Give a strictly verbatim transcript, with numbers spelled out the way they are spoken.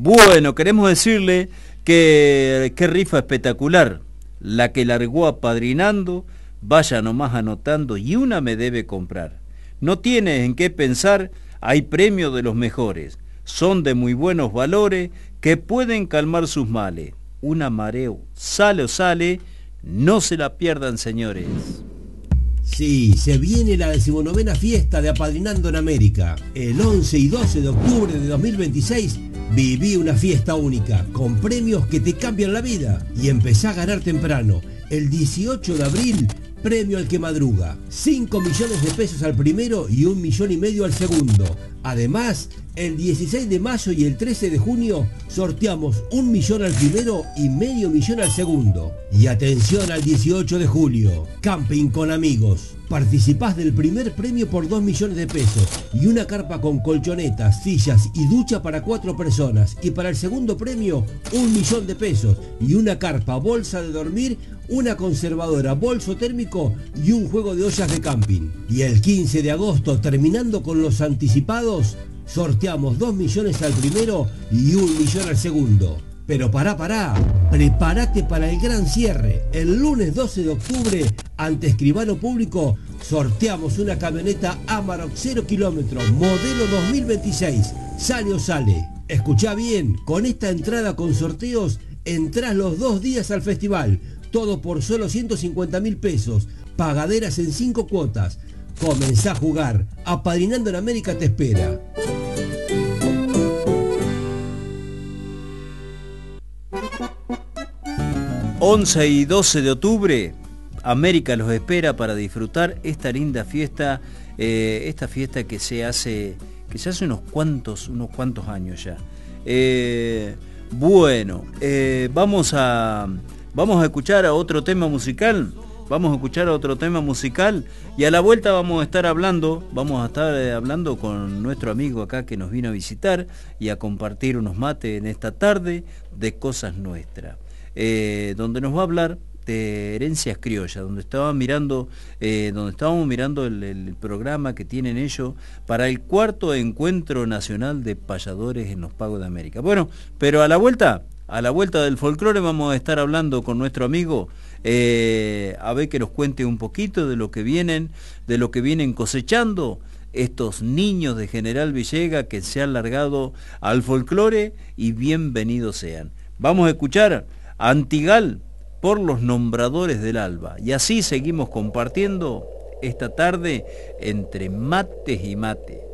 Bueno, queremos decirle que qué rifa espectacular, la que largó apadrinando, vaya nomás anotando y una me debe comprar. No tienes en qué pensar, hay premios de los mejores, son de muy buenos valores que pueden calmar sus males. Una mareo, sale o sale, no se la pierdan, señores. Sí, se viene la decimonovena fiesta de Apadrinando en América. El once y doce de octubre de dos mil veintiséis viví una fiesta única, con premios que te cambian la vida. Y empezá a ganar temprano. El dieciocho de abril, premio al que madruga. cinco millones de pesos al primero y un millón y medio al segundo. Además, el dieciséis de mayo y el trece de junio sorteamos un millón al primero y medio millón al segundo. Y atención al dieciocho de julio, camping con amigos. Participás del primer premio por dos millones de pesos y una carpa con colchonetas, sillas y ducha para cuatro personas. Y para el segundo premio, un millón de pesos y una carpa, bolsa de dormir, una conservadora, bolso térmico y un juego de ollas de camping. Y el quince de agosto, terminando con los anticipados, sorteamos dos millones al primero y un millón al segundo. Pero pará, pará, prepárate para el gran cierre. El lunes doce de octubre, ante Escribano Público, sorteamos una camioneta Amarok cero kilómetros, modelo dos mil veintiséis. Sale o sale. Escuchá bien, con esta entrada con sorteos, entrás los dos días al festival. Todo por solo ciento cincuenta mil pesos. Pagaderas en cinco cuotas. Comenzá a jugar. Apadrinando en América te espera. once y doce de octubre, América los espera para disfrutar esta linda fiesta, eh, esta fiesta que se hace, que se hace unos cuantos, unos cuantos años ya. Eh, bueno, eh, vamos a, vamos a escuchar a otro tema musical, vamos a escuchar a otro tema musical y a la vuelta vamos a estar hablando, vamos a estar eh, hablando con nuestro amigo acá que nos vino a visitar y a compartir unos mates en esta tarde de Cosas Nuestras. Eh, donde nos va a hablar de herencias criollas, donde estaba mirando, eh, donde estábamos mirando el, el programa que tienen ellos para el cuarto encuentro nacional de payadores en los Pagos de América. Bueno, pero a la vuelta, a la vuelta del folclore vamos a estar hablando con nuestro amigo, eh, a ver que nos cuente un poquito de lo que vienen, de lo que vienen cosechando estos niños de General Villegas que se han largado al folclore y bienvenidos sean. Vamos a escuchar Antigal por los Nombradores del Alba. Y así seguimos compartiendo esta tarde entre mates y mate.